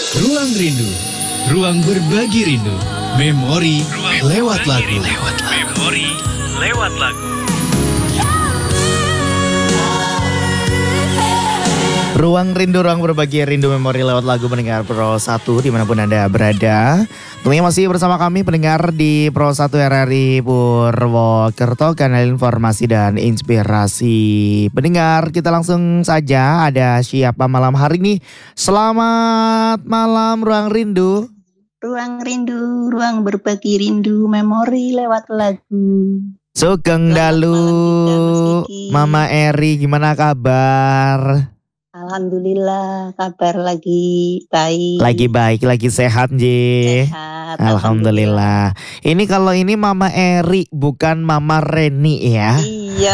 Ruang Rindu, ruang berbagi rindu, memori lewat lagu. Memori lewat lagu. Ruang rindu, ruang berbagi rindu memori lewat lagu pendengar Pro 1 dimanapun Anda berada. Tentunya masih bersama kami pendengar di Pro 1 RRI Purwokerto, kanal informasi dan inspirasi. Pendengar, kita langsung saja ada siapa malam hari ini. Selamat malam Ruang Rindu. Ruang rindu, ruang berbagi rindu, memori lewat lagu. Sugeng Dalu, Mama Eri, gimana kabar? Alhamdulillah, kabar lagi baik. Lagi baik, lagi sehat, Ji. Sehat. Alhamdulillah. Ini kalau ini Mama Eri, bukan Mama Reni ya. Iya.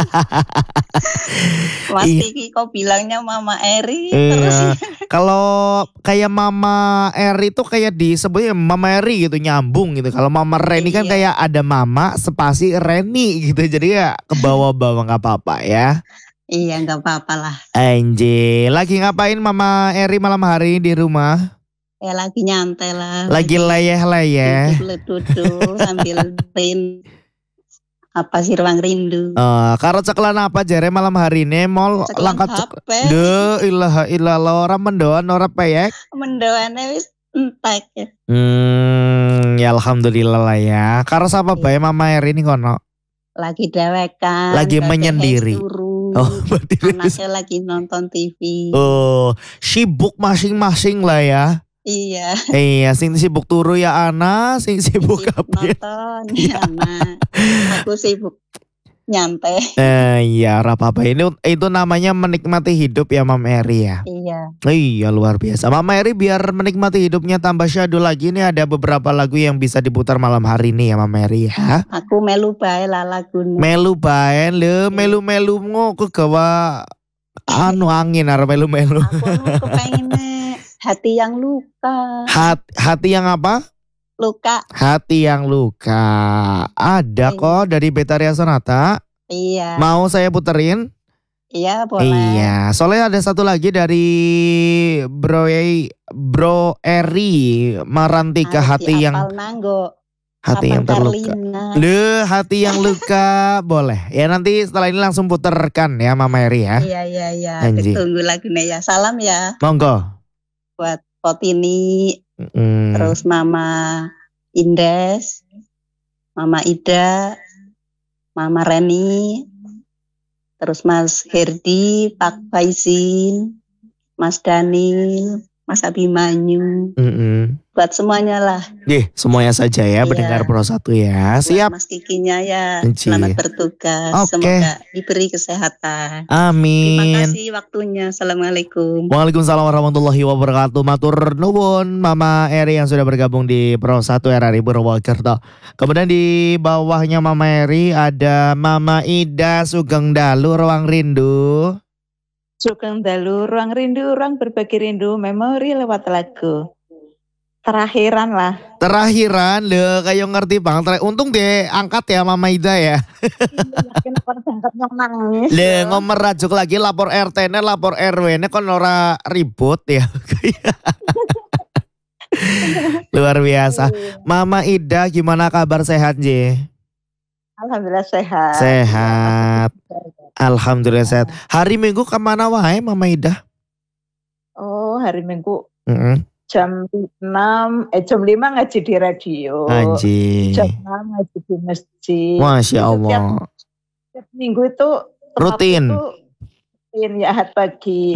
Mas Kiki kok bilangnya Mama Eri terus. Iya. Kalau kayak Mama Eri tuh kayak disebutnya Mama Eri gitu, nyambung gitu. Kalau Mama Reni kan kayak ada Mama spasi Reni gitu. Jadi ya ke bawah-bawah gak apa-apa ya. Iya, gak apa-apa lah. Anjir, lagi ngapain Mama Eri malam hari di rumah? Ya lagi nyantai lah. Lagi leyeh-leyeh. Duduk sambil apa sih ruang rindu. Karo ceklan apa jare malam hari ini mau langkat HP. Duh, ilaha illallah, ora mendoan ora peyek. Mendoane wis entek ya. Ya alhamdulillah lah ya. Karo sapa bae Mama Eri ini kono? Lagi dewekan. Lagi menyendiri. Oh, berarti anaknya lagi nonton TV. Oh, sibuk masing-masing lah ya. Iya. Iya, sing sibuk turu ya Ana, sing sibuk kabeh. Nonton ya Ana. Aku sibuk nyantai. Iya, apa-apa. Itu namanya menikmati hidup ya Mama Eri ya. Iya. Iya, luar biasa. Mama Eri biar menikmati hidupnya tambah syahdu lagi nih, ada beberapa lagu yang bisa diputar malam hari ini ya Mama Eri ya. Aku melu bae lah lagune. Melu bae le, melu-melu ngo kegawa angin arep melu-melu. Aku kepengen hati yang luka. Hati yang apa? Luka. Hati yang luka. Ada kok dari Betaria Sonata. Iya. Mau saya puterin? Iya, boleh. Iya, soalnya ada satu lagi dari Bro Eri Marantika, hati yang terluka. Hati yang luka boleh. Ya nanti setelah ini langsung puterkan ya Mama Eri ya. Iya. Tunggu lagunya ya. Salam ya. Monggo. Buat Potini, terus Mama Indes, Mama Ida, Mama Reni, terus Mas Herdi, Pak Faisin, Mas Daniel, Mas Abimanyu, buat semuanya lah. Semuanya saja ya, pendengar Pro 1 ya. Siap. Mas Kikinya ya, selamat bertugas. Semoga diberi kesehatan. Amin. Terima kasih waktunya. Assalamualaikum. Waalaikumsalam warahmatullahi wabarakatuh. Matur nuwun Mama Eri yang sudah bergabung di Pro 1 RRI Purwokerto. Kemudian di bawahnya Mama Eri ada Mama Ida Sugeng Dalu, Ruang Rindu. Sugeng Dalu, ruang rindu, ruang berbagi rindu, memori lewat lagu. Terakhiran le, kayak ngerti bang. Untung deh angkat ya Mama Ida ya. Le ngomer rajuk lagi lapor RT-nya, lapor RW-nya kon ora ribut ya. Luar biasa. Mama Ida gimana kabar, sehat J? Alhamdulillah sehat. Sehat. Alhamdulillah sehat. Hari Minggu kemana wae Mama Ida? Oh, hari Minggu. Jam 5 ngaji di radio. Ngaji. Jam 6 ngaji di masjid. Masya Allah. Tiap minggu itu rutin. Ya pagi.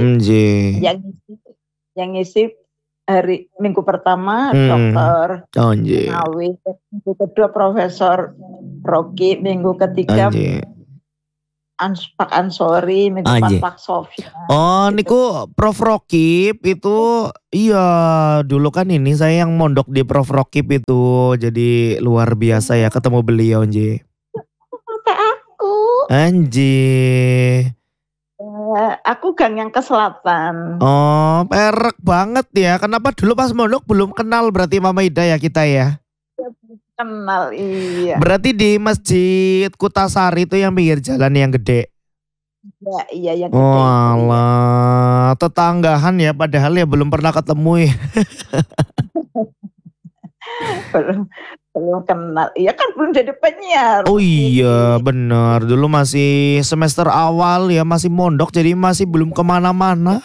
Yang ngisi hari Minggu pertama dokter Ngawi, minggu kedua Profesor Rocky, minggu ketiga Pak Ansori, minggu depan Pak Sofia. Oh, gitu. Niku Prof Rokib itu iya dulu kan ini saya yang mondok di Prof Rokib itu, jadi luar biasa ya ketemu beliau Nji. Aku. Aku gang yang ke selatan. Oh, perek banget ya. Kenapa dulu pas mondok belum kenal berarti Mama Ida ya kita ya? Kenal, iya. Berarti di Masjid Kutasari itu yang pinggir jalan yang gede. Ya, iya yang gede. Walah, tetanggahan ya padahal ya belum pernah ketemu ya. belum kenal. Iya kan belum jadi penyiar. Oh iya benar, dulu masih semester awal ya, masih mondok jadi masih belum kemana-mana.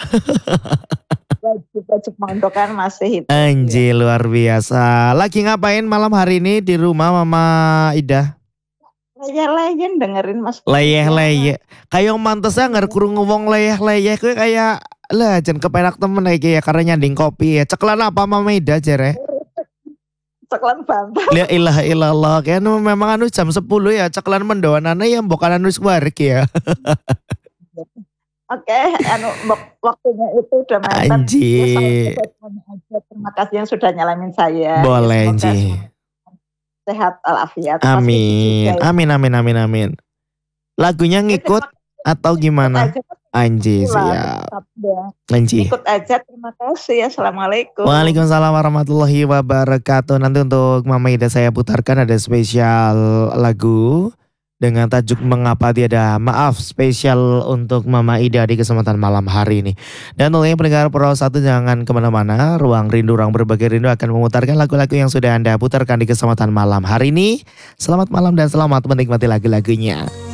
Wajib mondok kan masih itu. Anjir luar biasa. Lagi ngapain malam hari ini di rumah Mama Ida? Leyeh-leyeh dengerin Mas. Leyeh-leyeh. Kayak mantesnya nggak kurung ngomong leyeh-leyeh. Kayak lah jangan kepenak temen lagi ya karena nyanding kopi ya. Ceklan apa Mama Ida jere? Ceklan bantal. La ilaha illallah. Kayak memang anu jam 10 ya. Ceklan mendoanana yang bukan anu warg ya. Oke, waktunya itu udah mepet. Anjir. Terima kasih yang sudah nyalamin saya. Boleh Anjir. Sehat walafiat. Amin. Amin. Lagunya ngikut atau gimana? Anjir siap. Anjir. Ikut aja, terima kasih. Assalamualaikum. Waalaikumsalam warahmatullahi wabarakatuh. Nanti untuk Mama Ida saya putarkan ada spesial lagu dengan tajuk Mengapa Tiada Maaf, spesial untuk Mama Ida di kesempatan malam hari ini. Dan tentunya pendengar Pro 1 jangan kemana-mana. Ruang Rindu, Ruang Berbagi Rindu akan memutarkan lagu-lagu yang sudah Anda putarkan di kesempatan malam hari ini. Selamat malam dan selamat menikmati lagu-lagunya.